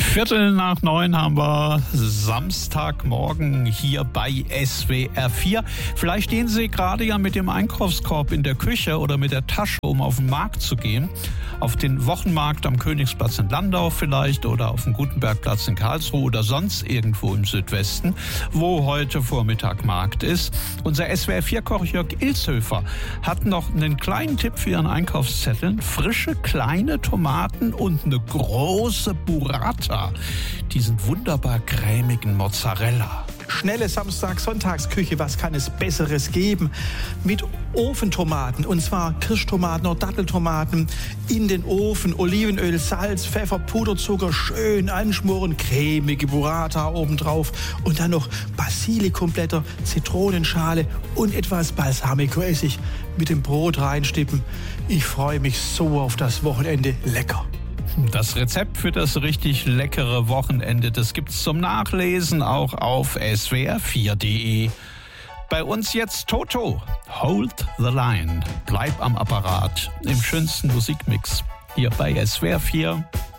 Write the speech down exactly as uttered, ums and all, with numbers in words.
Viertel nach neun haben wir Samstagmorgen hier bei S W R vier. Vielleicht stehen Sie gerade ja mit dem Einkaufskorb in der Küche oder mit der Tasche, um auf den Markt zu gehen. Auf den Wochenmarkt am Königsplatz in Landau vielleicht oder auf dem Gutenbergplatz in Karlsruhe oder sonst irgendwo im Südwesten, wo heute Vormittag Markt ist. Unser S W R vier-Koch Jörg Ilshöfer hat noch einen kleinen Tipp für Ihren Einkaufszetteln. Frische kleine Tomaten und eine große Burrata. Diesen wunderbar cremigen Mozzarella. Schnelle Samstag-Sonntagsküche, was kann es Besseres geben? Mit Ofentomaten, und zwar Kirschtomaten oder Datteltomaten in den Ofen, Olivenöl, Salz, Pfeffer, Puderzucker, schön anschmoren, cremige Burrata obendrauf und dann noch Basilikumblätter, Zitronenschale und etwas Balsamicoessig mit dem Brot reinstippen. Ich freue mich so auf das Wochenende. Lecker! Das Rezept für das richtig leckere Wochenende, das gibt's zum Nachlesen auch auf S W R vier punkt de. Bei uns jetzt Toto, Hold the Line. Bleib am Apparat im schönsten Musikmix hier bei S W R vier.